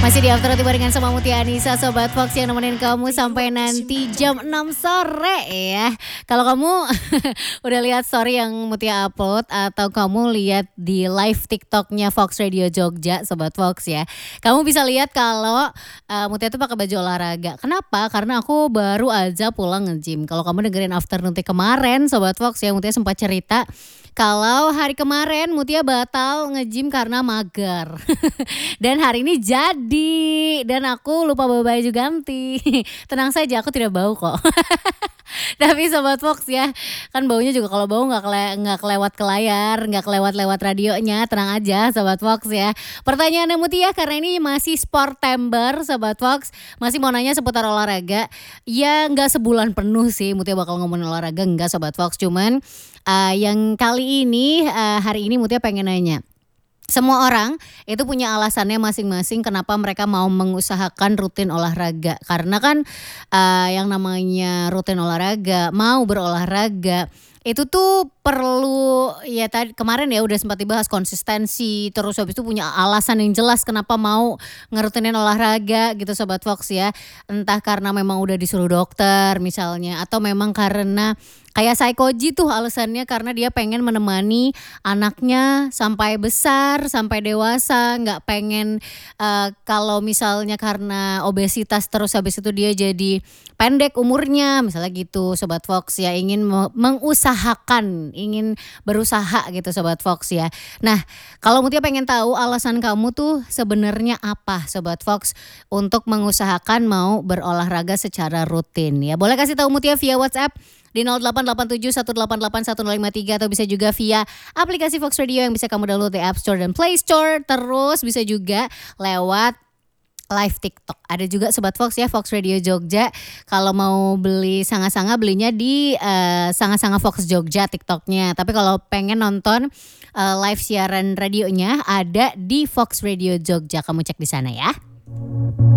Masih di After barengan sama Mutia Anissa, Sobat Fox yang nemenin kamu sampai nanti jam 6 sore ya. Kalau kamu udah lihat story yang Mutia upload atau kamu lihat di live TikToknya Fox Radio Jogja, Sobat Fox ya. Kamu bisa lihat kalau Mutia tuh pakai baju olahraga. Kenapa? Karena aku baru aja pulang nge-gym. Kalau kamu dengerin Afternoon Tea kemarin, Sobat Fox ya, Mutia sempat cerita kalau hari kemarin Mutia batal nge-gym karena mager. Dan hari ini jadi. Dan aku lupa bawa baju ganti. Tenang saja, aku tidak bau kok. Tapi Sobat Fox ya, kan baunya juga kalau bau nggak kelewat ke layar, nggak kelewat radionya. Tenang aja Sobat Fox ya. Pertanyaannya Mutia karena ini masih Sportember Sobat Fox, masih mau nanya seputar olahraga. Ya nggak sebulan penuh sih Mutia bakal ngomongin olahraga, nggak Sobat Fox. Cuman yang kali ini hari ini Mutia pengen nanya. Semua orang itu punya alasannya masing-masing kenapa mereka mau mengusahakan rutin olahraga. Karena kan yang namanya rutin olahraga, mau berolahraga itu tuh perlu ya tadi kemarin ya udah sempat dibahas konsistensi, terus habis itu punya alasan yang jelas kenapa mau ngerutinin olahraga gitu Sobat Fox ya. Entah karena memang udah disuruh dokter misalnya, atau memang karena kayak Saikoji tuh alasannya karena dia pengen menemani anaknya sampai besar, sampai dewasa, nggak pengen kalau misalnya karena obesitas terus habis itu dia jadi pendek umurnya, misalnya gitu Sobat Fox ya, ingin mengusahakan, ingin berusaha gitu Sobat Fox ya. Nah, kalau Mutia pengen tahu alasan kamu tuh sebenarnya apa Sobat Fox untuk mengusahakan mau berolahraga secara rutin ya. Boleh kasih tahu Mutia via WhatsApp di 0887188153 atau bisa juga via aplikasi Fox Radio yang bisa kamu download di App Store dan Play Store. Terus bisa juga lewat live TikTok. Ada juga Sobat Fox ya, Fox Radio Jogja. Kalau mau beli sanga-sanga belinya di sanga-sanga Fox Jogja TikToknya. Tapi kalau pengen nonton live siaran radionya ada di Fox Radio Jogja. Kamu cek di sana ya.